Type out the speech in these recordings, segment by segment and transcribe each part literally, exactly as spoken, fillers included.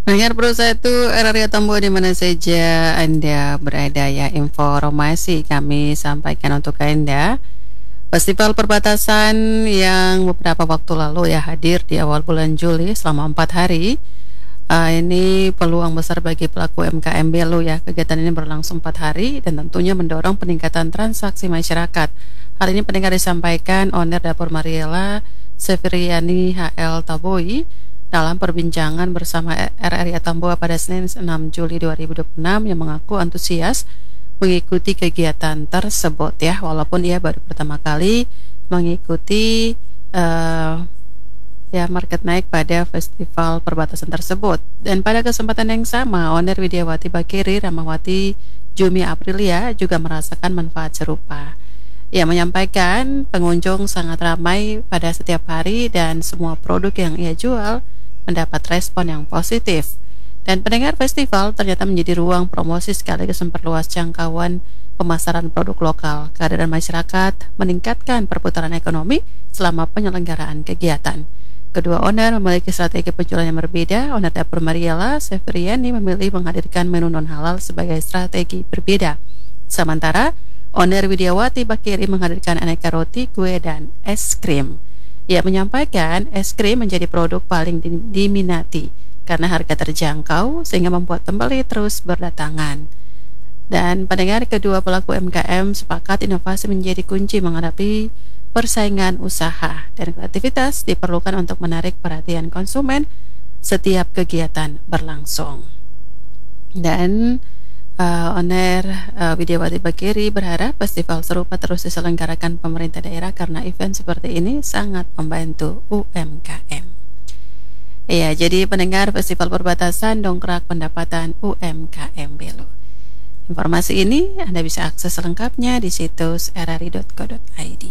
Pendengar Pro satu R R I Atambua di mana saja Anda berada ya, informasi kami sampaikan untuk Anda. Festival perbatasan yang beberapa waktu lalu ya hadir di awal bulan Juli selama empat hari. Uh, ini peluang besar bagi pelaku M K M Belu ya. Kegiatan ini berlangsung empat hari dan tentunya mendorong peningkatan transaksi masyarakat. Hal ini pendengar disampaikan Owner Dapur Mariela Severiani H L Taboi dalam perbincangan bersama R R I Atambua pada Senin enam Juli dua ribu dua puluh enam, yang mengaku antusias mengikuti kegiatan tersebut ya, walaupun ia baru pertama kali mengikuti uh, ya market naik pada festival perbatasan tersebut. Dan pada kesempatan yang sama, Owner Widiawati Bakiri Ramawati Jumi Aprilia juga merasakan manfaat serupa. Ia menyampaikan pengunjung sangat ramai pada setiap hari dan semua produk yang ia jual mendapat respon yang positif. Dan pendengar, festival ternyata menjadi ruang promosi sekaligus memperluas jangkauan pemasaran produk lokal. Kehadiran masyarakat meningkatkan perputaran ekonomi selama penyelenggaraan kegiatan. Kedua owner memiliki strategi penjualan yang berbeda. Owner Dapur Mariela Severiani memilih menghadirkan menu non-halal sebagai strategi berbeda. Sementara Owner Widiawati Bakiri menghadirkan aneka roti, kue, dan es krim. Ia menyampaikan es krim menjadi produk paling diminati karena harga terjangkau sehingga membuat pembeli terus berdatangan. Dan pendengar, kedua pelaku M K M sepakat inovasi menjadi kunci menghadapi persaingan usaha dan kreativitas diperlukan untuk menarik perhatian konsumen setiap kegiatan berlangsung. Dan Uh, Owner uh, Widiawati Bakiri berharap festival serupa terus diselenggarakan pemerintah daerah karena event seperti ini sangat membantu U M K M. Iya, jadi pendengar, festival perbatasan dongkrak pendapatan U M K M Belu. Informasi ini Anda bisa akses selengkapnya di situs r r i dot co dot i d.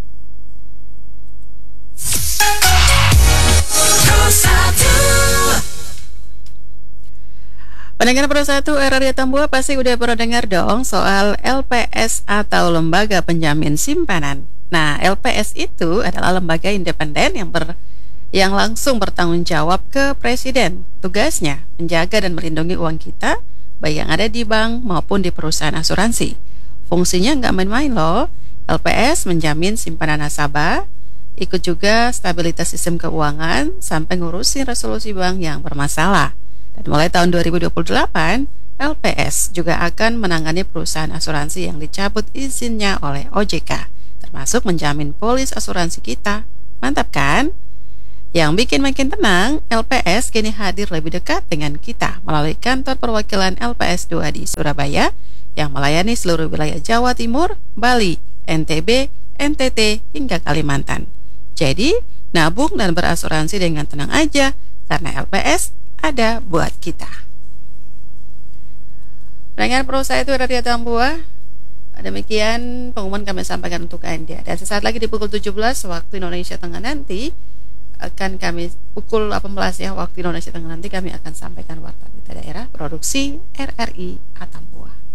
Pendengar Pro satu R R I Atambua pasti udah pernah dengar dong soal L P S atau Lembaga Penjamin Simpanan. Nah, L P S itu adalah lembaga independen yang ber, yang langsung bertanggung jawab ke Presiden. Tugasnya menjaga dan melindungi uang kita, baik yang ada di bank maupun di perusahaan asuransi. Fungsinya nggak main-main loh. L P S menjamin simpanan nasabah, ikut juga stabilitas sistem keuangan, sampai ngurusin resolusi bank yang bermasalah. Dan mulai tahun dua ribu dua puluh delapan, L P S juga akan menangani perusahaan asuransi yang dicabut izinnya oleh O J K, termasuk menjamin polis asuransi kita. Mantap kan? Yang bikin makin tenang, L P S kini hadir lebih dekat dengan kita melalui kantor perwakilan L P S dua di Surabaya yang melayani seluruh wilayah Jawa Timur, Bali, N T B, N T T, hingga Kalimantan. Jadi, nabung dan berasuransi dengan tenang aja, karena L P S ada buat kita. Pendengar Pro satu R R I Atambua, demikian pengumuman kami sampaikan untuk Anda. Dan sesaat lagi di pukul tujuh belas waktu Indonesia Tengah nanti akan kami pukul delapan belas ya waktu Indonesia Tengah nanti kami akan sampaikan warta berita daerah produksi R R I Atambua.